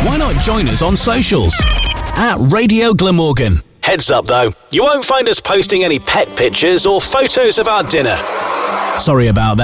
Why not join us on socials at Radio Glamorgan? Heads up though, you won't find us posting any pet pictures or photos of our dinner. Sorry about that.